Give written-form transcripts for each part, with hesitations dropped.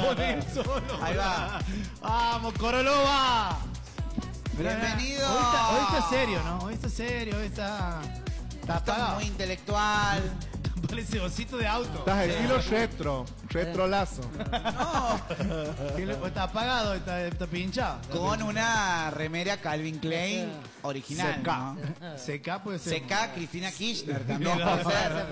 él solo. Ahí va. Vamos, Corolova. Bienvenido. Hoy está serio, ¿no? Hoy está serio, hoy está Está muy intelectual. Parece osito de auto. Estás estilo retrolazo. No. Está apagado, está pinchado. Con una remera Calvin Klein original. Seca. ¿no? Seca puede ser. Seca Cristina Kirchner también. No, puede ser. Esa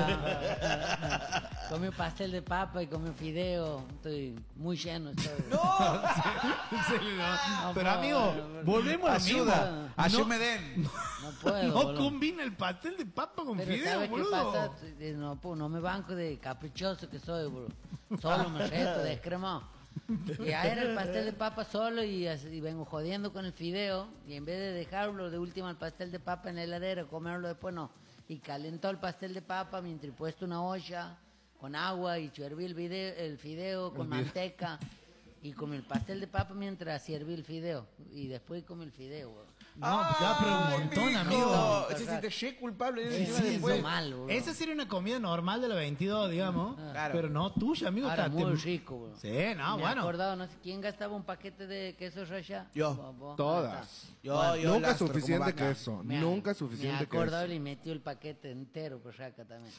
barraca. Comí un pastel de papa y comí un fideo. Estoy muy lleno. No. En serio, no. No Pero puedo, amigo, no. volvemos a lo mismo. Ayuda. Ayúdame. No puedo. No boludo. combina el pastel de papa con Pero fideo, ¿sabes qué boludo. pasa? No me banco de caprichoso que soy, boludo. Solo me reto, descremado. Y ahí era el pastel de papa solo y vengo jodiendo con el fideo. Y en vez de dejarlo de última el pastel de papa en la heladera, comerlo después, no. Y calentó el pastel de papa mientras he puesto una olla con agua y herví el fideo con manteca. Y comí el pastel de papa mientras herví el fideo. Y después comí el fideo, boludo. No, pero un montón, amigo. Se siente ye culpable. Sí, después. es mal, boludo. Esa sería una comida normal de los 22, digamos. Claro. Pero no tuya, amigo. Ahora está- muy rico, boludo. Sí, no, Me he bueno. acordado, no sé quién gastaba un paquete de queso rallado. Yo. Vos. Todas. Yo Nunca lastro suficiente como vaca. queso. Me Nunca he suficiente acordado queso. y metió el paquete entero por acá también.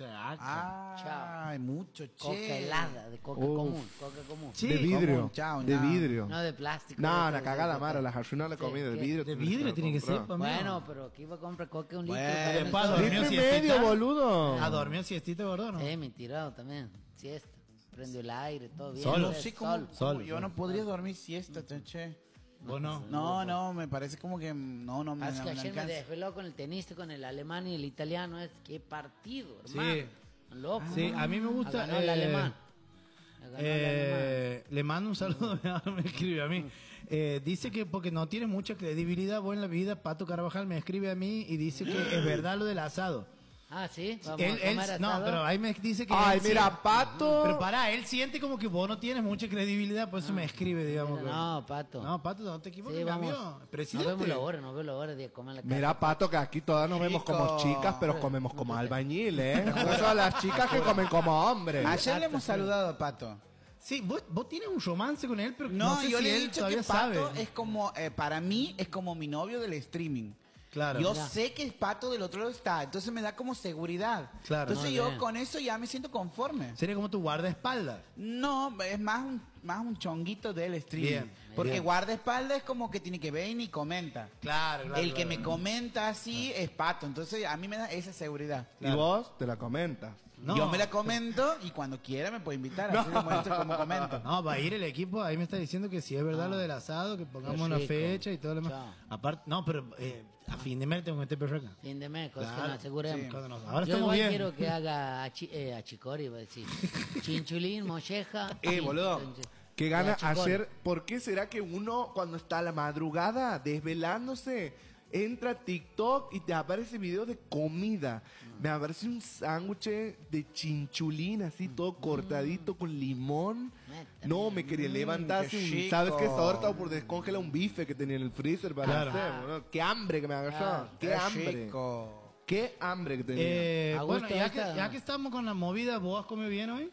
Ay, mucho, che. Coca helada, de coca Uf. común, coca común. Sí, De vidrio. como un chao, De no. vidrio. No de plástico. No, de- una cagada de- mara. Las ayunas la Sí, comida de ¿qué? vidrio. De tenés vidrio tiene que ser, comprar. pues, amigo. Bueno, pero que iba a comprar coca un litro. Bueno. para De paso, nosotros. dormió Litro y siestita. medio, boludo. Ah, dormió siestita, gordo, ¿no? Mi tirado también, siesta. Prendió el aire, todo bien. Solo. No sé cómo, Sol. Sol. yo no podría dormir siesta, che. ¿Vos no? No, me parece como que no me, Así que me ayer me alcanza. desveló con el tenista, con el alemán y el italiano. Es que partido, Sí. hermano. Loco. Sí, a mí me gusta. Ganó el alemán. Ganó el alemán. Le mando un saludo, ahora me escribe a mí. Dice que porque no tiene mucha credibilidad vos en la vida, Pato Carvajal me escribe a mí y dice que es verdad lo del asado. Ah, sí, vamos Él, a comer no, asado. pero ahí me dice que. Ay, él mira, siente- Pato. Pero pará, él siente como que vos no tienes mucha credibilidad, por eso me escribe, digamos. Mira, no, Pato. No, Pato, no te equivoques, Sí, mi vamos. amigo. Nos Presidente. vemos la hora de comer la carne. Mira, Pato, que aquí todas nos vemos como Chico. chicas, pero comemos como albañiles, ¿eh? Esas son las chicas que comen como hombres. Ayer le hemos saludado a Pato. Sí, vos tienes un romance con él, pero No, no sé yo si le he él dicho todavía que Pato sabe. es como, para mí, es como mi novio del streaming. Claro. Yo Mira. sé que el Pato del otro lado está, entonces me da como seguridad. Claro. Entonces Muy yo bien. con eso ya me siento conforme. Sería como tu guardaespaldas. No, es más un chonguito del streaming. Bien, Porque bien. guardaespaldas es como que tiene que ver y ni comenta. Claro, El que me comenta así es Pato, entonces a mí me da esa seguridad. Y vos te la comentas. No. Yo me la comento y cuando quiera me puede invitar, así le muestro cómo comento. No, va a ir el equipo, ahí me está diciendo que si es verdad lo del asado, que pongamos Qué una rico. fecha y todo lo demás. Chao. Aparte, no, pero a fin de mes tengo que meter perro acá. Fin de mes, cosas Claro, que nos aseguremos. sí, cuando nos- ahora Yo estamos igual bien. quiero que haga achicori, iba a decir. Chinchulín, molleja. Boludo. Que Y gana achicori. ayer. ¿Por qué será que uno, cuando está a la madrugada, desvelándose, entra a TikTok y te aparece video de comida? Me aparece un sándwich de chinchulín, así todo cortadito con limón. Métame. No, me quería levantar qué así. chico. ¿Sabes qué? Ahora estaba por descongelar un bife que tenía en el freezer para Claro. hacer, boludo. Qué hambre que me agarró. Qué hambre. chico. Qué hambre que tenía. Bueno, Augusto, ya que estamos con la movida, ¿vos has comido bien hoy?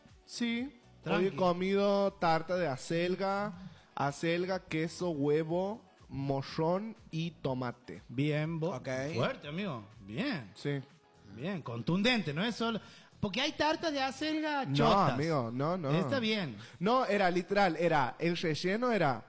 Sí, Tranqui. hoy he comido tarta de acelga, queso, huevo, mollón y tomate. Bien, vos. Ok. Fuerte, amigo. Bien, Sí. bien, contundente, no es solo... Porque hay tartas de acelga No, chotas. amigo, no. Está bien. No, era literal, el relleno era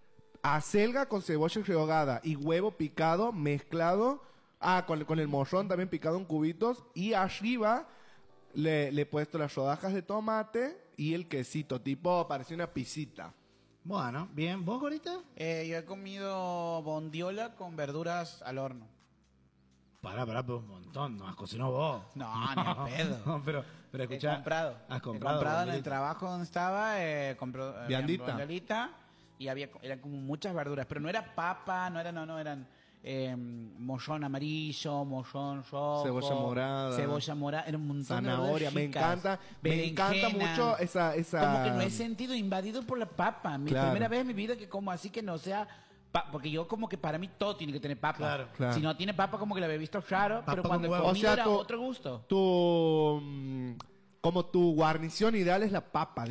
acelga con cebolla rehogada y huevo picado mezclado, con el mollón también picado en cubitos, y arriba le he puesto las rodajas de tomate y el quesito, tipo, parecía una pisita. Bueno, bien. ¿Vos, Gorita? Yo he comido bondiola con verduras al horno. Pará, pero un montón. No has cocinado vos. No, ni a pedo. No, pero escuchá. He comprado. Has He comprado. comprado en el Bondelita. trabajo donde estaba, compró Viandita. bondolita, y eran como muchas verduras, pero no era papa, no eran mollón amarillo, mollón rojo, Cebolla morada. era un montón Zanahoria, de me verduras encanta ricas, mucho esa... Como que no he sentido invadido por la papa. Mi Claro. primera vez en mi vida que como así que no sea... porque yo como que para mí todo tiene que tener papa. Claro. Claro. Si no tiene papa como que la había visto raro, Papa pero con cuando he huevo. comido O sea, era tú- otro gusto. como tu guarnición ideal es la papa,